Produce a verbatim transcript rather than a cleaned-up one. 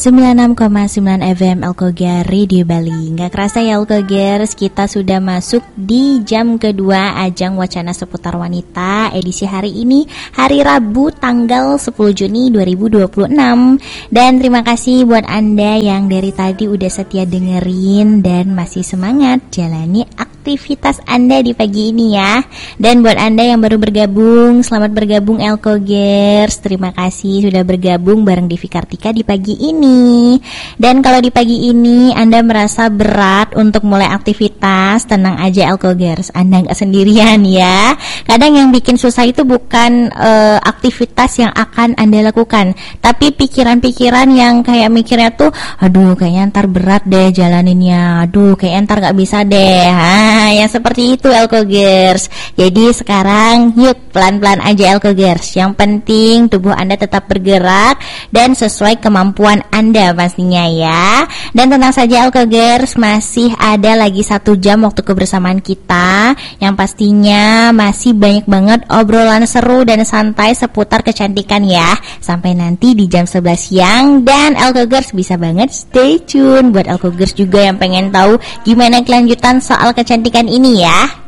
sembilan puluh enam koma sembilan F M Alkogar Radio Bali. Nggak kerasa ya Alkogers, kita sudah masuk di jam kedua ajang wacana seputar wanita edisi hari ini, hari Rabu tanggal sepuluh Juni dua ribu dua puluh enam. Dan terima kasih buat Anda yang dari tadi udah setia dengerin dan masih semangat jalani aktivitas Anda di pagi ini ya. Dan buat Anda yang baru bergabung, selamat bergabung Alkogers. Terima kasih sudah bergabung bareng Devi Kartika di pagi ini. Dan kalau di pagi ini Anda merasa berat untuk mulai aktivitas, tenang aja Alkogers, Anda nggak sendirian ya. Kadang yang bikin susah itu bukan uh, aktivitas yang akan Anda lakukan, tapi pikiran-pikiran yang kayak mikirnya tuh, aduh kayaknya ntar berat deh jalaninnya, aduh kayaknya ntar nggak bisa deh. Ah, yang seperti itu Alkogers. Jadi sekarang yuk pelan-pelan aja Alkogers. Yang penting tubuh Anda tetap bergerak dan sesuai kemampuan Anda pastinya ya. Dan tenang saja Alkogers, masih ada lagi satu jam waktu kebersamaan kita, yang pastinya masih banyak banget obrolan seru dan santai seputar kecantikan ya, sampai nanti di jam sebelas siang. Dan Alkogers bisa banget stay tune buat Alkogers juga yang pengen tahu gimana kelanjutan soal kecantikan ini ya.